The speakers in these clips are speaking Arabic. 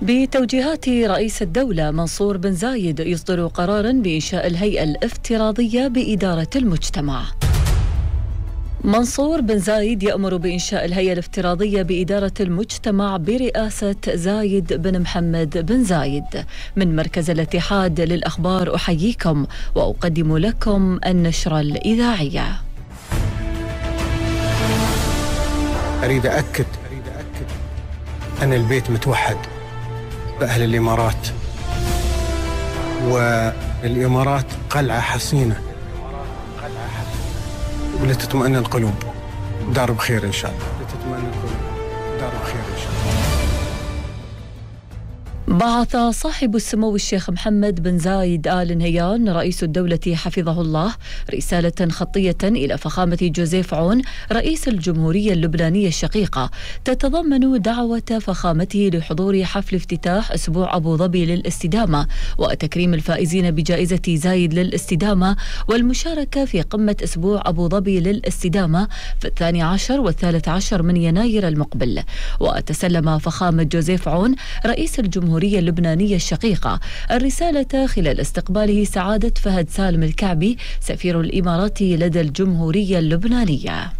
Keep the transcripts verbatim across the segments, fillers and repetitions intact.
بتوجيهات رئيس الدولة منصور بن زايد يصدر قراراً بإنشاء الهيئة الافتراضية بإدارة المجتمع. منصور بن زايد يأمر بإنشاء الهيئة الافتراضية بإدارة المجتمع برئاسة زايد بن محمد بن زايد. من مركز الاتحاد للأخبار أحييكم وأقدم لكم النشرة الإذاعية. أريد أكد أن البيت متوحد بأهل الإمارات، والإمارات قلعة حصينة ولتطمئن القلوب. دار بخير إن شاء الله. لتطمئن القلوب. دار بخير إن شاء الله. بعث صاحب السمو الشيخ محمد بن زايد آل نهيان رئيس الدولة حفظه الله رسالة خطية إلى فخامة جوزيف عون رئيس الجمهورية اللبنانية الشقيقة تتضمن دعوة فخامته لحضور حفل افتتاح أسبوع أبو ظبي للاستدامة وتكريم الفائزين بجائزة زايد للاستدامة والمشاركة في قمة أسبوع أبو ظبي للاستدامة في الثاني عشر والثالث عشر من يناير المقبل. وتسلم فخامة جوزيف عون رئيس الجمهورية اللبنانية الشقيقة الرسالة خلال استقباله سعادة فهد سالم الكعبي سفير الإمارات لدى الجمهورية اللبنانية.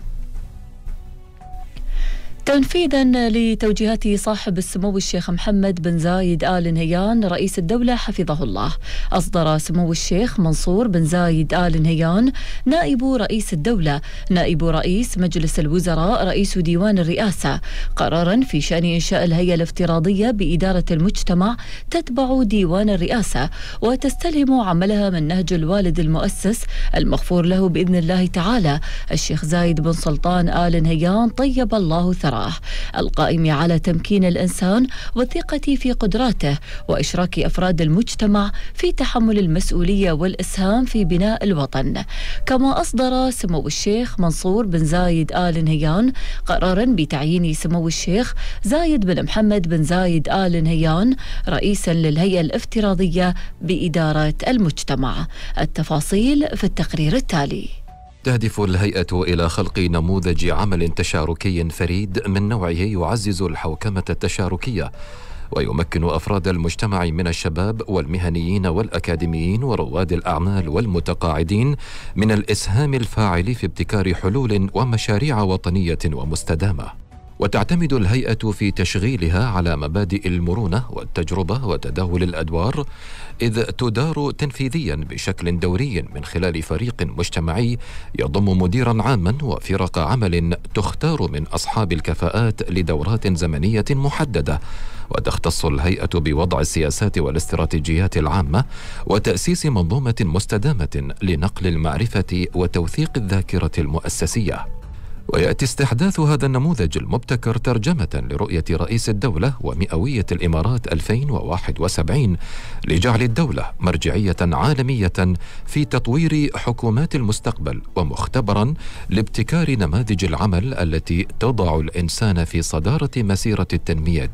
تنفيذا لتوجيهات صاحب السمو الشيخ محمد بن زايد آل نهيان رئيس الدولة حفظه الله، أصدر سمو الشيخ منصور بن زايد آل نهيان نائب رئيس الدولة نائب رئيس مجلس الوزراء رئيس ديوان الرئاسة قرارا في شأن إنشاء الهيئة الافتراضية بإدارة المجتمع تتبع ديوان الرئاسة وتستلهم عملها من نهج الوالد المؤسس المغفور له بإذن الله تعالى الشيخ زايد بن سلطان آل نهيان طيب الله ثراه، القائم على تمكين الإنسان والثقة في قدراته وإشراك أفراد المجتمع في تحمل المسؤولية والإسهام في بناء الوطن. كما أصدر سمو الشيخ منصور بن زايد آل نهيان قرارا بتعيين سمو الشيخ زايد بن محمد بن زايد آل نهيان رئيسا للهيئة الافتراضية بإدارة المجتمع. التفاصيل في التقرير التالي. تهدف الهيئة إلى خلق نموذج عمل تشاركي فريد من نوعه يعزز الحوكمة التشاركية ويمكن أفراد المجتمع من الشباب والمهنيين والأكاديميين ورواد الأعمال والمتقاعدين من الإسهام الفاعل في ابتكار حلول ومشاريع وطنية ومستدامة. وتعتمد الهيئة في تشغيلها على مبادئ المرونة والتجربة وتداول الأدوار، إذ تدار تنفيذيا بشكل دوري من خلال فريق مجتمعي يضم مديرا عاما وفرق عمل تختار من أصحاب الكفاءات لدورات زمنية محددة. وتختص الهيئة بوضع السياسات والاستراتيجيات العامة وتأسيس منظومة مستدامة لنقل المعرفة وتوثيق الذاكرة المؤسسية. ويأتي استحداث هذا النموذج المبتكر ترجمة لرؤية رئيس الدولة ومئوية الإمارات ألفين وواحد وسبعين لجعل الدولة مرجعية عالمية في تطوير حكومات المستقبل ومختبرا لابتكار نماذج العمل التي تضع الإنسان في صدارة مسيرة التنمية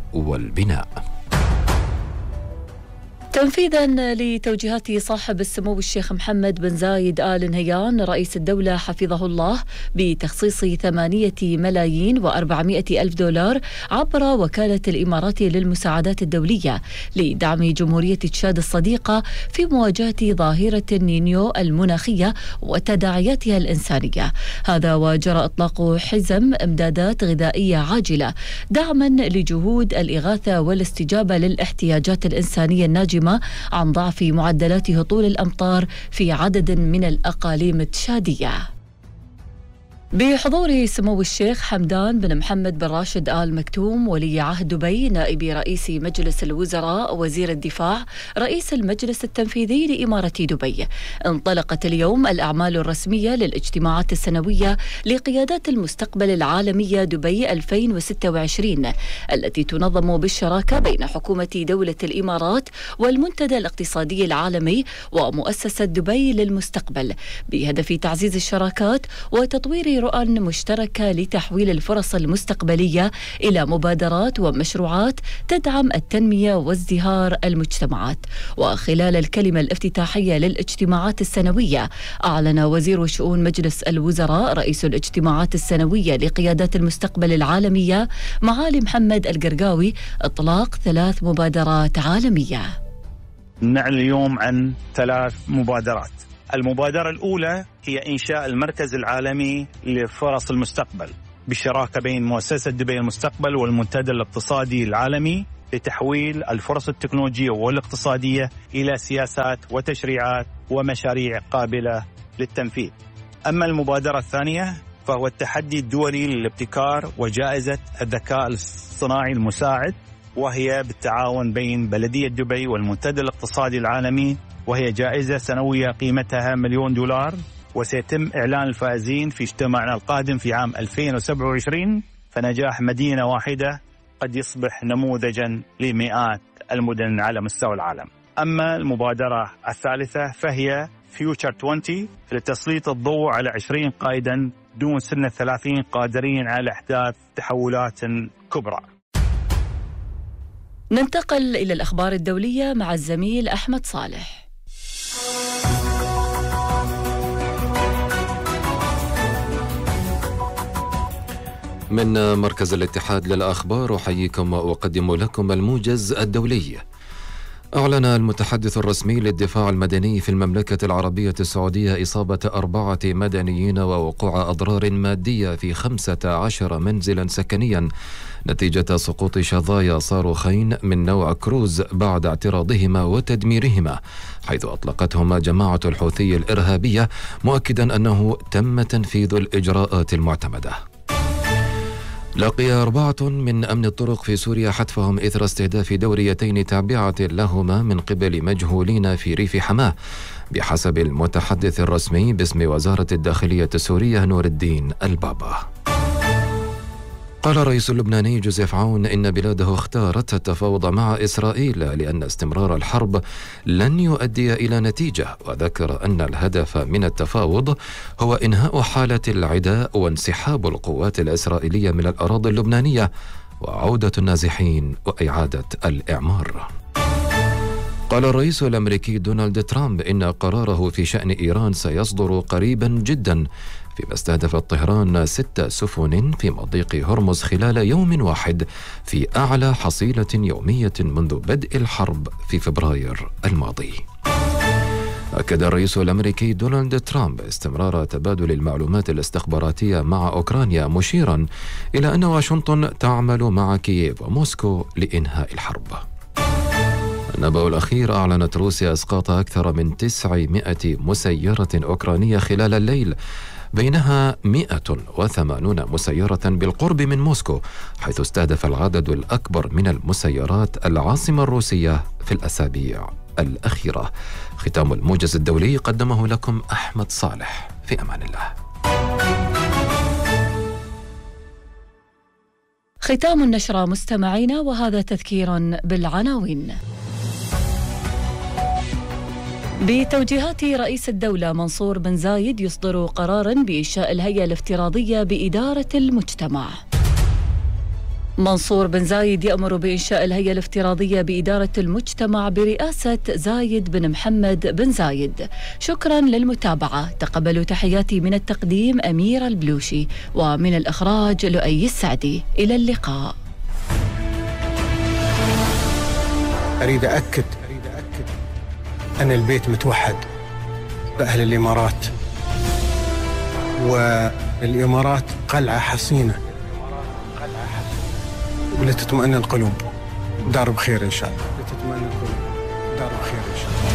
والبناء. تنفيذا لتوجيهات صاحب السمو الشيخ محمد بن زايد آل نهيان رئيس الدولة حفظه الله بتخصيص ثمانية ملايين وأربعمائة ألف دولار عبر وكالة الإمارات للمساعدات الدولية لدعم جمهورية تشاد الصديقة في مواجهة ظاهرة النينيو المناخية وتداعياتها الإنسانية. هذا وجرى إطلاق حزم إمدادات غذائية عاجلة دعما لجهود الإغاثة والاستجابة للاحتياجات الإنسانية الناجمة عن ضعف معدلات هطول الأمطار في عدد من الأقاليم التشادية. بحضور سمو الشيخ حمدان بن محمد بن راشد آل مكتوم ولي عهد دبي نائب رئيس مجلس الوزراء وزير الدفاع رئيس المجلس التنفيذي لإمارة دبي، انطلقت اليوم الأعمال الرسمية للاجتماعات السنوية لقيادات المستقبل العالمية دبي ألفين وستة وعشرين التي تنظم بالشراكة بين حكومة دولة الإمارات والمنتدى الاقتصادي العالمي ومؤسسة دبي للمستقبل بهدف تعزيز الشراكات وتطوير رؤى مشتركة لتحويل الفرص المستقبلية إلى مبادرات ومشروعات تدعم التنمية وازدهار المجتمعات. وخلال الكلمة الافتتاحية للاجتماعات السنوية، أعلن وزير شؤون مجلس الوزراء رئيس الاجتماعات السنوية لقيادات المستقبل العالمية معالي محمد القرقاوي إطلاق ثلاث مبادرات عالمية. نعلن اليوم عن ثلاث مبادرات. المبادرة الأولى هي إنشاء المركز العالمي لفرص المستقبل بالشراكة بين مؤسسة دبي المستقبل والمنتدى الاقتصادي العالمي لتحويل الفرص التكنولوجية والاقتصادية إلى سياسات وتشريعات ومشاريع قابلة للتنفيذ. أما المبادرة الثانية فهو التحدي الدولي للابتكار وجائزة الذكاء الصناعي المساعد، وهي بالتعاون بين بلدية دبي والمنتدى الاقتصادي العالمي، وهي جائزة سنوية قيمتها مليون دولار، وسيتم إعلان الفائزين في اجتماعنا القادم في عام ألفين وسبعة وعشرين. فنجاح مدينة واحدة قد يصبح نموذجا لمئات المدن على مستوى العالم. أما المبادرة الثالثة فهي فيوتشر عشرين لتسليط الضوء على عشرين قائدا دون سن الثلاثين قادرين على إحداث تحولات كبرى. ننتقل إلى الأخبار الدولية مع الزميل أحمد صالح. من مركز الاتحاد للأخبار أحييكم وأقدم لكم الموجز الدولي. أعلن المتحدث الرسمي للدفاع المدني في المملكة العربية السعودية إصابة أربعة مدنيين ووقوع أضرار مادية في خمسة عشر منزلا سكنيا نتيجة سقوط شظايا صاروخين من نوع كروز بعد اعتراضهما وتدميرهما، حيث أطلقتهما جماعة الحوثي الإرهابية، مؤكدا أنه تم تنفيذ الإجراءات المعتمدة. لقي أربعة من أمن الطرق في سوريا حتفهم إثر استهداف دوريتين تابعة لهما من قبل مجهولين في ريف حماه، بحسب المتحدث الرسمي باسم وزارة الداخلية السورية نور الدين البابا. قال الرئيس اللبناني جوزيف عون إن بلاده اختارت التفاوض مع إسرائيل لأن استمرار الحرب لن يؤدي إلى نتيجة، وذكر أن الهدف من التفاوض هو إنهاء حالة العداء وانسحاب القوات الإسرائيلية من الأراضي اللبنانية وعودة النازحين وإعادة الإعمار. قال الرئيس الأمريكي دونالد ترامب إن قراره في شأن إيران سيصدر قريبا جدا، فيما استهدفت طهران ست سفن في مضيق هرمز خلال يوم واحد في أعلى حصيلة يومية منذ بدء الحرب في فبراير الماضي. أكد الرئيس الأمريكي دونالد ترامب استمرار تبادل المعلومات الاستخباراتية مع أوكرانيا، مشيرا إلى أن واشنطن تعمل مع كييف وموسكو لإنهاء الحرب. النبأ الأخير: أعلنت روسيا إسقاط أكثر من تسعمائة مسيرة أوكرانية خلال الليل، بينها مئة وثمانين مسيرة بالقرب من موسكو، حيث استهدف العدد الأكبر من المسيرات العاصمة الروسية في الأسابيع الأخيرة. ختام الموجز الدولي قدمه لكم أحمد صالح، في أمان الله. ختام النشرة مستمعينا، وهذا تذكير بالعناوين. بتوجيهات رئيس الدولة منصور بن زايد يصدر قراراً بإنشاء الهيئة الافتراضية بإدارة المجتمع. منصور بن زايد يأمر بإنشاء الهيئة الافتراضية بإدارة المجتمع برئاسة زايد بن محمد بن زايد. شكراً للمتابعة. تقبلوا تحياتي من التقديم أميرة البلوشي، ومن الإخراج لؤي السعدي. إلى اللقاء. أريد أكد أن البيت متوحد بأهل الإمارات، والإمارات قلعة حصينة ولتطمئن القلوب. دار بخير إن شاء الله. لتطمئن القلوب. دار بخير إن شاء الله.